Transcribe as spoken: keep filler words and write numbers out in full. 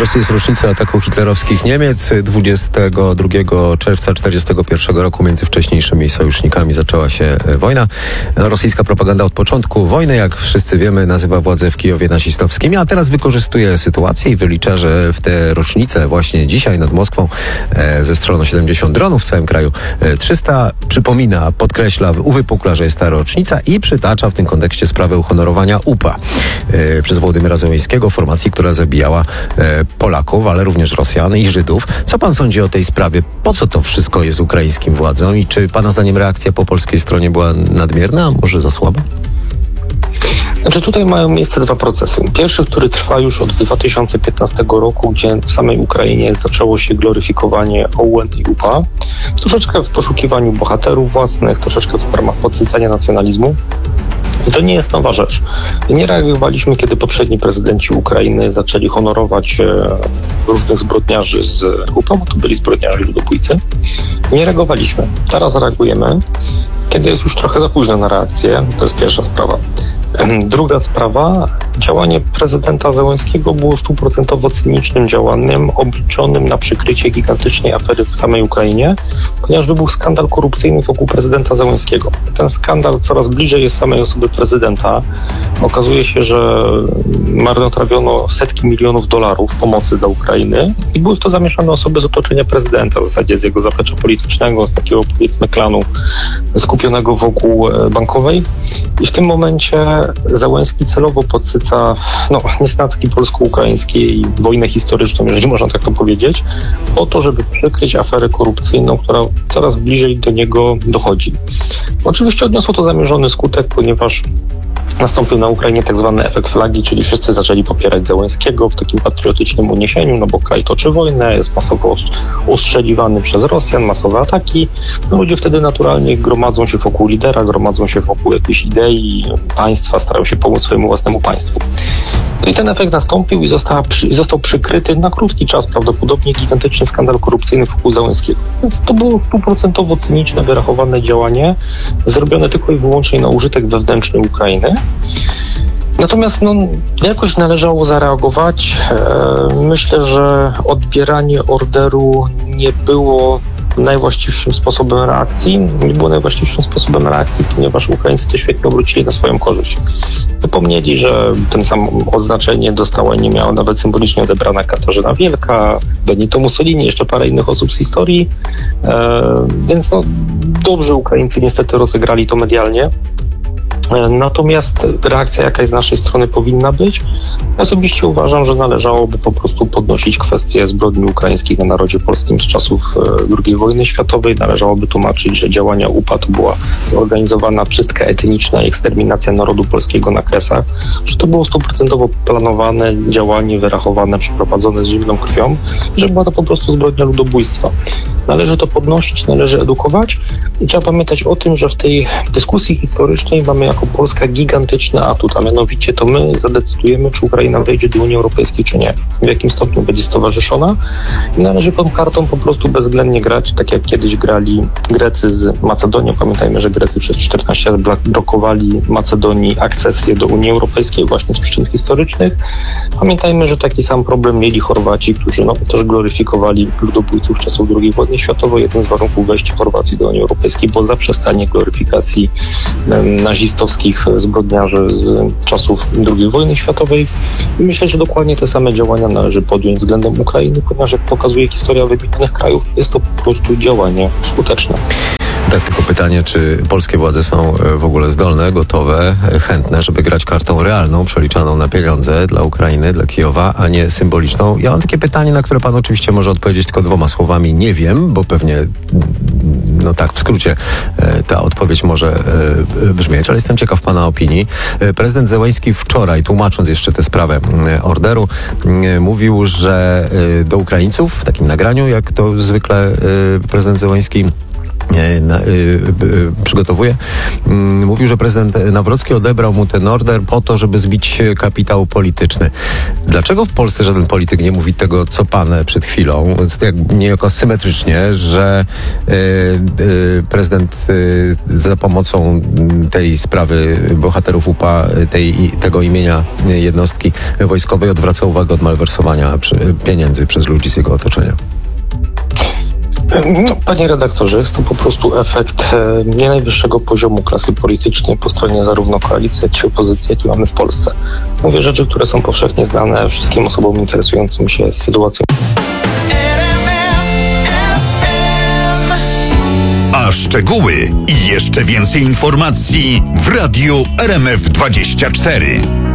Rosji jest rocznica ataku hitlerowskich Niemiec. dwudziestego drugiego czerwca tysiąc dziewięćset czterdziestego pierwszego roku między wcześniejszymi sojusznikami zaczęła się wojna. Rosyjska propaganda od początku wojny, jak wszyscy wiemy, nazywa władze w Kijowie nazistowskimi, a teraz wykorzystuje sytuację i wylicza, że w tę rocznicę właśnie dzisiaj nad Moskwą e, zestrzelono siedemdziesiąt dronów w całym kraju. E, trzysta przypomina, podkreśla, uwypukla, że jest ta rocznica i przytacza w tym kontekście sprawę uhonorowania U P A e, przez Wołodymyra Zełeńskiego, formacji, która zabijała e, Polaków, ale również Rosjan i Żydów. Co pan sądzi o tej sprawie? Po co to wszystko jest ukraińskim władzom i czy pana zdaniem reakcja po polskiej stronie była nadmierna, a może za słaba? Znaczy tutaj mają miejsce dwa procesy. Pierwszy, który trwa już od dwa tysiące piętnastego roku, gdzie w samej Ukrainie zaczęło się gloryfikowanie O U N i U P A. Troszeczkę w poszukiwaniu bohaterów własnych, troszeczkę w ramach podsycania nacjonalizmu. I to nie jest nowa rzecz. Nie reagowaliśmy, kiedy poprzedni prezydenci Ukrainy zaczęli honorować różnych zbrodniarzy z U P A, bo to byli zbrodniarze ludobójcy. Nie reagowaliśmy. Teraz reagujemy, kiedy jest już trochę za późno na reakcję. To jest pierwsza sprawa. Druga sprawa, działanie prezydenta Zełenskiego było stuprocentowo cynicznym działaniem, obliczonym na przykrycie gigantycznej afery w samej Ukrainie, ponieważ był skandal korupcyjny wokół prezydenta Zełenskiego. Ten skandal coraz bliżej jest samej osoby prezydenta. Okazuje się, że marnotrawiono setki milionów dolarów pomocy dla Ukrainy i były w to zamieszane osoby z otoczenia prezydenta, w zasadzie z jego zaplecza politycznego, z takiego, powiedzmy, klanu skupionego wokół Bankowej. I w tym momencie Zełenski celowo podsyca no, niesnacki polsko-ukraińskiej wojnę historyczną, jeżeli można tak to powiedzieć, po to, żeby przykryć aferę korupcyjną, która coraz bliżej do niego dochodzi. Oczywiście odniosło to zamierzony skutek, ponieważ nastąpił na Ukrainie tak zwany efekt flagi, czyli wszyscy zaczęli popierać Zełenskiego w takim patriotycznym uniesieniu, no bo kraj toczy wojnę, jest masowo ostrzeliwany przez Rosjan, masowe ataki. No ludzie wtedy naturalnie gromadzą się wokół lidera, gromadzą się wokół jakiejś idei państwa, starają się pomóc swojemu własnemu państwu. No i ten efekt nastąpił i został, został przykryty na krótki czas prawdopodobnie gigantyczny skandal korupcyjny wokół Zełenskiego. Więc to było stuprocentowo cyniczne, wyrachowane działanie, zrobione tylko i wyłącznie na użytek wewnętrzny Ukrainy. Natomiast no, jakoś należało zareagować. Myślę, że odbieranie orderu nie było najwłaściwszym sposobem reakcji. Nie było najwłaściwszym sposobem reakcji, ponieważ Ukraińcy to świetnie obrócili na swoją korzyść. Zapomnieli, że ten sam oznaczenie dostała i nie miała nawet symbolicznie odebrana Katarzyna Wielka, Benito Mussolini, jeszcze parę innych osób z historii. E, więc no, dobrze Ukraińcy niestety rozegrali to medialnie. Natomiast reakcja, jaka z naszej strony powinna być, osobiście uważam, że należałoby po prostu podnosić kwestię zbrodni ukraińskich na narodzie polskim z czasów drugiej wojny światowej. Należałoby tłumaczyć, że działania U P A to była zorganizowana czystka etniczna i eksterminacja narodu polskiego na Kresach, że to było stuprocentowo planowane działanie, wyrachowane, przeprowadzone z zimną krwią, że była to po prostu zbrodnia ludobójstwa. Należy to podnosić, należy edukować i trzeba pamiętać o tym, że w tej dyskusji historycznej mamy jako Polska gigantyczny atut, a mianowicie to my zadecydujemy, czy Ukraina wejdzie do Unii Europejskiej, czy nie, w jakim stopniu będzie stowarzyszona i należy tą kartą po prostu bezwzględnie grać, tak jak kiedyś grali Grecy z Macedonią. Pamiętajmy, że Grecy przez czternaście lat blokowali Macedonii akcesję do Unii Europejskiej właśnie z przyczyn historycznych. Pamiętajmy, że taki sam problem mieli Chorwaci, którzy no, też gloryfikowali ludobójców z czasów drugiej wojny światowej. Jeden z warunków wejścia Chorwacji do Unii Europejskiej było zaprzestanie gloryfikacji nazistowskich zbrodniarzy z czasów drugiej wojny światowej. I myślę, że dokładnie te same działania należy podjąć względem Ukrainy, ponieważ jak pokazuje historia wybitnych krajów, jest to po prostu działanie skuteczne. Tak, tylko pytanie, czy polskie władze są w ogóle zdolne, gotowe, chętne, żeby grać kartą realną, przeliczaną na pieniądze dla Ukrainy, dla Kijowa, a nie symboliczną? Ja mam takie pytanie, na które pan oczywiście może odpowiedzieć tylko dwoma słowami. Nie wiem, bo pewnie, no tak, w skrócie ta odpowiedź może brzmieć, ale jestem ciekaw pana opinii. Prezydent Zełenski wczoraj, tłumacząc jeszcze tę sprawę orderu, mówił, że do Ukraińców w takim nagraniu, jak to zwykle prezydent Zełenski Na, y, y, przygotowuje. Y, mówił, że prezydent Nawrocki odebrał mu ten order po to, żeby zbić kapitał polityczny. Dlaczego w Polsce żaden polityk nie mówi tego, co pan przed chwilą, jak niejako symetrycznie, że y, y, prezydent y, za pomocą tej sprawy bohaterów U P A, tej, tego imienia jednostki wojskowej odwraca uwagę od malwersowania pieniędzy przez ludzi z jego otoczenia? No, panie redaktorze, jest to po prostu efekt e, nie najwyższego poziomu klasy politycznej po stronie zarówno koalicji, jak i opozycji, jaki mamy w Polsce. Mówię rzeczy, które są powszechnie znane wszystkim osobom interesującym się sytuacją. A szczegóły i jeszcze więcej informacji w Radiu R M F dwadzieścia cztery.